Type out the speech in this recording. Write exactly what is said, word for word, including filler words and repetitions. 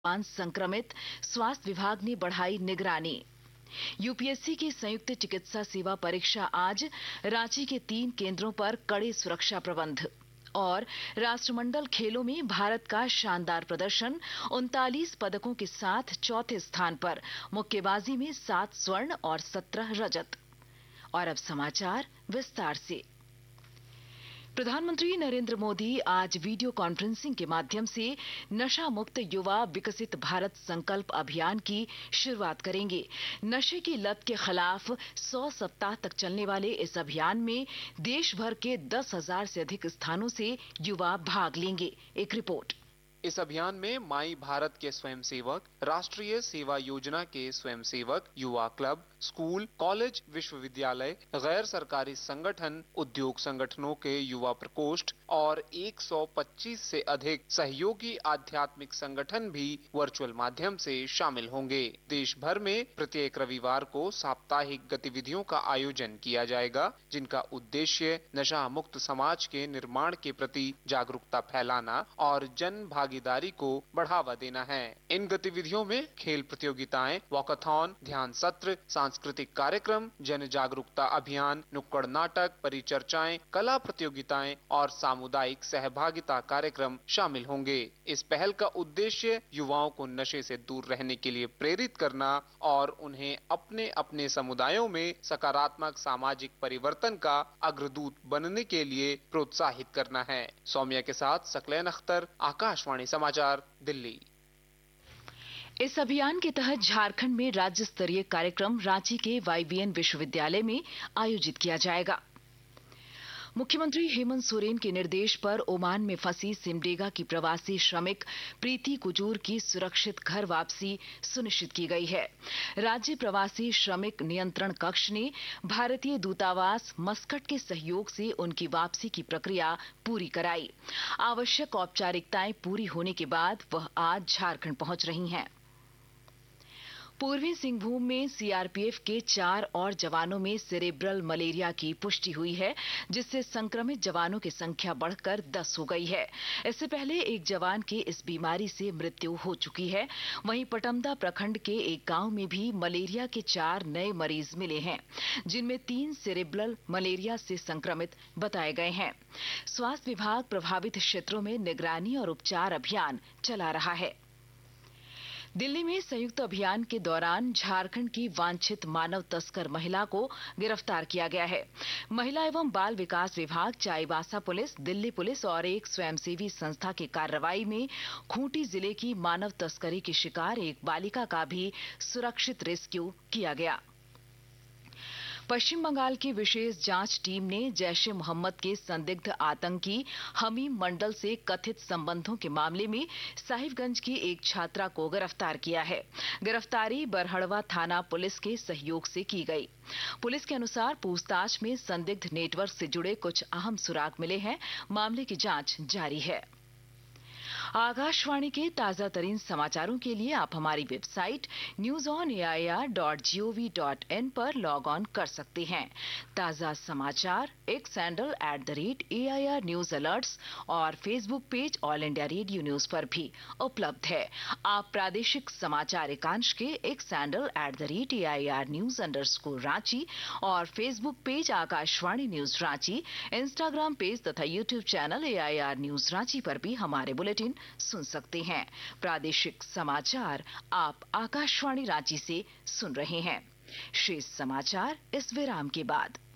पांच संक्रमित, स्वास्थ्य विभाग ने बढ़ाई निगरानी। यूपीएससी की संयुक्त चिकित्सा सेवा परीक्षा आज, रांची के तीन केंद्रों पर कड़े सुरक्षा प्रबंध। और राष्ट्रमंडल खेलों में भारत का शानदार प्रदर्शन, उनतालीस पदकों के साथ चौथे स्थान पर, मुक्केबाजी में सात स्वर्ण और सत्रह रजत। और अब समाचार विस्तार से। प्रधानमंत्री नरेंद्र मोदी आज वीडियो कॉन्फ्रेंसिंग के माध्यम से नशा मुक्त युवा विकसित भारत संकल्प अभियान की शुरुआत करेंगे। नशे की लत के खिलाफ सौ सप्ताह तक चलने वाले इस अभियान में देश भर के दस हजार से अधिक स्थानों से युवा भाग लेंगे। एक रिपोर्ट। इस अभियान में माई भारत के स्वयंसेवक, राष्ट्रीय सेवा योजना के स्वयंसेवक, युवा क्लब, स्कूल, कॉलेज, विश्वविद्यालय, गैर सरकारी संगठन, उद्योग संगठनों के युवा प्रकोष्ठ और एक सौ पच्चीस से अधिक सहयोगी आध्यात्मिक संगठन भी वर्चुअल माध्यम से शामिल होंगे। देश भर में प्रत्येक रविवार को साप्ताहिक गतिविधियों का आयोजन किया जाएगा, जिनका उद्देश्य नशा मुक्त समाज के निर्माण के प्रति जागरूकता फैलाना और जन भागीदारी को बढ़ावा देना है। इन गतिविधियों में खेल प्रतियोगिताएं, वॉकाथॉन, ध्यान सत्र, सांस्कृतिक कार्यक्रम, जन जागरूकता अभियान, नुक्कड़ नाटक, परिचर्चाएं, कला प्रतियोगिताएं और सामुदायिक सहभागिता कार्यक्रम शामिल होंगे। इस पहल का उद्देश्य युवाओं को नशे से दूर रहने के लिए प्रेरित करना और उन्हें अपने अपने समुदायों में सकारात्मक सामाजिक परिवर्तन का अग्रदूत बनने के लिए प्रोत्साहित करना है। सौम्या के साथ सकलैन अख्तर, आकाशवाणी समाचार, दिल्ली। इस अभियान के तहत झारखंड में राज्य स्तरीय कार्यक्रम रांची के वाईवीएन विश्वविद्यालय में आयोजित किया जाएगा। मुख्यमंत्री हेमंत सोरेन के निर्देश पर ओमान में फंसी सिमडेगा की प्रवासी श्रमिक प्रीति कुजूर की सुरक्षित घर वापसी सुनिश्चित की गई है। राज्य प्रवासी श्रमिक नियंत्रण कक्ष ने भारतीय दूतावास मस्कट के सहयोग से उनकी वापसी की प्रक्रिया पूरी कराई। आवश्यक औपचारिकताएं पूरी होने के बाद वह आज झारखंड पहुंच रही हैं। पूर्वी सिंहभूम में सीआरपीएफ के चार और जवानों में सेरेब्रल मलेरिया की पुष्टि हुई है, जिससे संक्रमित जवानों की संख्या बढ़कर दस हो गई है। इससे पहले एक जवान की इस बीमारी से मृत्यु हो चुकी है। वहीं पटमदा प्रखंड के एक गांव में भी मलेरिया के चार नए मरीज मिले हैं, जिनमें तीन सेरेब्रल मलेरिया से संक्रमित बताए गए हैं। स्वास्थ्य विभाग प्रभावित क्षेत्रों में निगरानी और उपचार अभियान चला रहा है। दिल्ली में संयुक्त अभियान के दौरान झारखंड की वांछित मानव तस्कर महिला को गिरफ्तार किया गया है। महिला एवं बाल विकास विभाग, चाईबासा पुलिस, दिल्ली पुलिस और एक स्वयंसेवी संस्था की कार्रवाई में खूंटी जिले की मानव तस्करी की शिकार एक बालिका का भी सुरक्षित रेस्क्यू किया गया। पश्चिम बंगाल की विशेष जांच टीम ने जैश ए मोहम्मद के संदिग्ध आतंकी हमीम मंडल से कथित संबंधों के मामले में साहिबगंज की एक छात्रा को गिरफ्तार किया है। गिरफ्तारी बरहड़वा थाना पुलिस के सहयोग से की गई। पुलिस के अनुसार पूछताछ में संदिग्ध नेटवर्क से जुड़े कुछ अहम सुराग मिले हैं। मामले की जांच जारी है। आकाशवाणी के ताजा तरीन समाचारों के लिए आप हमारी website news on A I R dot G O V dot in पर लॉग ऑन कर सकते हैं। ताजा समाचार x handle at the rate A I R news alerts और Facebook page all India radio news पर भी उपलब्ध है। आप प्रादेशिक समाचार एकांश के x handle at the rate A I R news under score Ranchi और Facebook page Akashvani news Ranchi, Instagram page तथा YouTube channel A I R news Ranchi पर भी हमारे बुलेटिन सुन सकते हैं। प्रादेशिक समाचार आप आकाशवाणी रांची से सुन रहे हैं। शेष समाचार इस विराम के बाद।